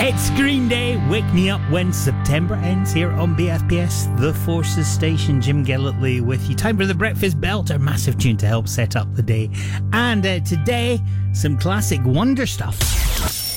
It's Green Day, Wake Me Up When September Ends, here on BFPS, The Forces Station. Jim Gillitley with you. Time for the Breakfast Belter, massive tune to help set up the day. And today, some classic wonder stuff.